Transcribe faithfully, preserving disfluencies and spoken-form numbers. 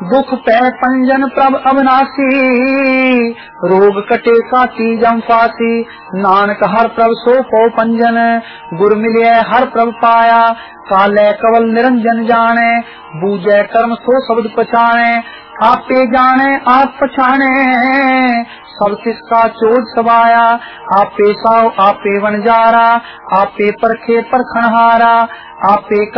दुख पै पंजन प्रभ अविनाशी, रोग कटे काटी जम फासी। नानक हर प्रभ सो पौ पंजन, गुर मिलिय हर प्रभ पाया। काले कवल निरंजन जाने, बूझे कर्म सो शब्द पछाने। आपे जाने आप पछाने, सब किसका चोज सवाया। आपे साव आपे वनजारा, आपे परखे परखनहारा। आपे